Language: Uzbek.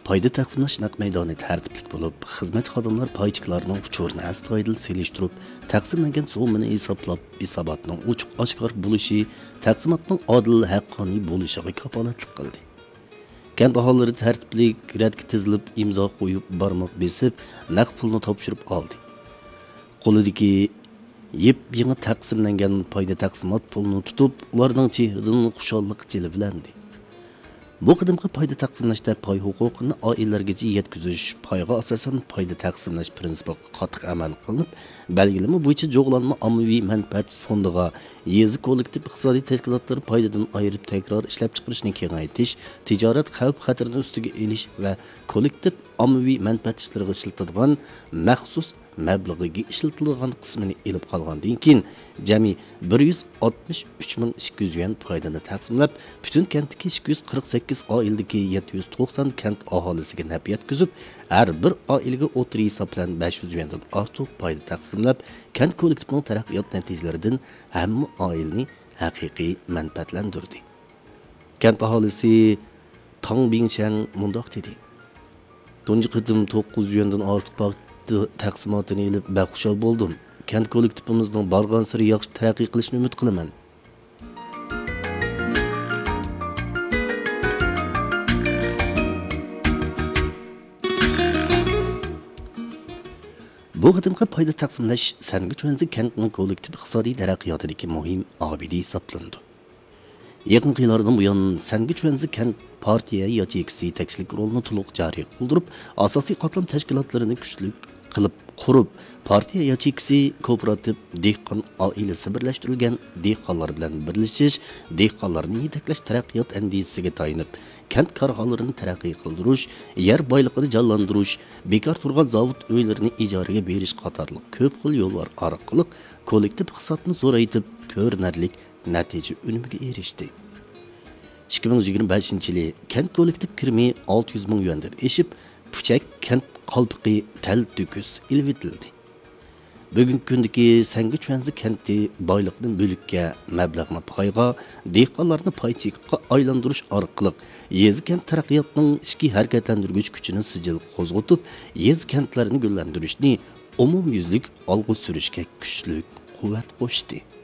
Payda taqsimlash naq maydoni tartiblik bo'lib, xizmat xodimlar paychiqlarning uchurini astoydil selishtirib, taqsimlangan summani hisoblab, hisobotning ochiq-oshkor bo'lishi, taqsimotning odil, haqqoniy bo'lishiga kafolatlik qildi. Kent aholilari tartiblik, radga tizilib, imzo qo'yib, barmoq besib, naq pulni topshirib oldi. Qo'lidagi yep-yangi taqsimlangan payda taqsimot pulni tutib, ularning chehridan xushallik jilvlandi. Bu qadimgi payda taqsimlashda pay huquqini oilalargacha yetkazish, payga asosan payda taqsimlash prinsipi qattiq amal qilinib, belgilama bo'yicha jo'g'lanma ommaviy manfaat fondiga yezi kollektiv iqtisodiy tashkilotlari paydadan ayirib takror ishlab chiqarishni kengaytirish, tijorat xavf-xatarini ustiga elish va kollektiv ommaviy manfaat ishlariga ishlatadigan maxsus mablag'iga ishlatilgan qismini elib qolgandan keyin jami 163.200 yuan foydani taqsimlab, butun kentdagi 248 oiladagi 790 kent aholisiga naf yetkazib, har bir oilaga o'tir hisob bilan 500 yuandan ortiq foyda taqsimlab, kent kollektivining taraqqiyot natijalaridan hamma oilani haqiqiy manfaatlantirdi. Kent aholisi Tang Bingshan mundoq dedi: "Tunji qitim 900 yuandan ortiq taqsimotini elib baxushal bo'ldim. Kent kollektivimizning borgan sari yaxshi taraqqiy qilishini umid qilaman." Bu qadimgi payda taqsimlash Sangich Chuanzi kentning kollektiv iqtisodiy taraqqiyotidagi muhim obidi hisoblanadi. Yaqin yillardan buyon Sangich Chuanzi kent partiya yacheyksi yetakchilik rolini to'liq joriy qildirib, asosiy qatlam tashkilotlarini kuchli qilib qurib, partiya yacheyksi kooperativ dehqon oilasi birlashtirilgan dehqonlar bilan birlashish, dehqonlarni yetaklash taraqqiyot andizasiga tayinib, kent korxonalarini taraqqiy qildirish, yer boyligini jonlantirish, bekor turgan zavod uylarini ijaraga berish qatorliq ko'p xil yo'llar orqali kollektiv iqtisodni zo'raytib, ko'rinarlik natija unimiga erishdi. 2025-yili kent kollektiv kirimi 600 ming yuandan eshib, Puchak kent qalpiqi tal tüküs ilvitildi. Bugün kundaki Sangich Chuanzi kenti boyliqni bölükke, mablag'ni payga, dehqonlarni paychiqqa aylandirish orqali yezi kent taraqqiyotining ichki harakatlantirgich kuchini sijil qo'zg'atib, yezi kentlarini gullantirishni umumyuzlik olg'a surishga kuchli quvvat qo'shdi.